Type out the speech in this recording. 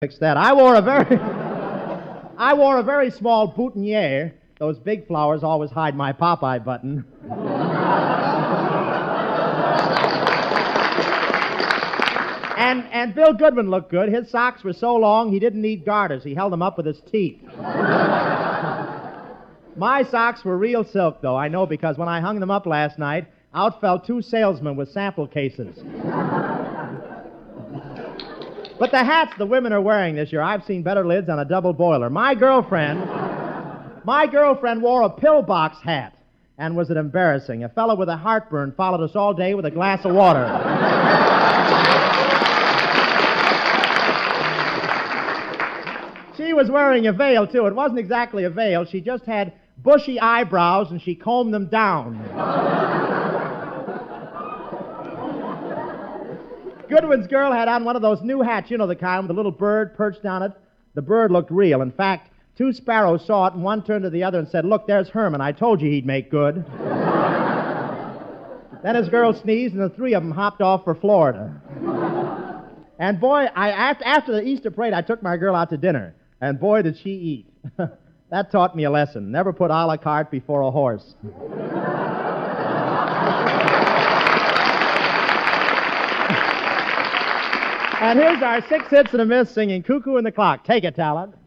Fix that. I wore a very small boutonniere. Those big flowers always hide my Popeye button. And Bill Goodman looked good. His socks were so long he didn't need garters. He held them up with his teeth. My socks were real silk, though. I know, because when I hung them up last night, out fell 2 salesmen with sample cases. But the hats the women are wearing this year, I've seen better lids on a double boiler. My girlfriend wore a pillbox hat. And was it embarrassing? A fellow with a heartburn followed us all day with a glass of water. She was wearing a veil, too. It wasn't exactly a veil. She just had bushy eyebrows, and she combed them down. Goodwin's girl had on one of those new hats, you know the kind, with a little bird perched on it. The bird looked real. In fact, 2 sparrows saw it, and one turned to the other and said, "Look, there's Herman. I told you he'd make good." Then his girl sneezed, and the 3 of them hopped off for Florida. And boy, after the Easter parade, I took my girl out to dinner. And boy, did she eat. That taught me a lesson. Never put a la carte before a horse. And here's our 6 hits and a miss singing Cuckoo in the Clock. Take it, talent.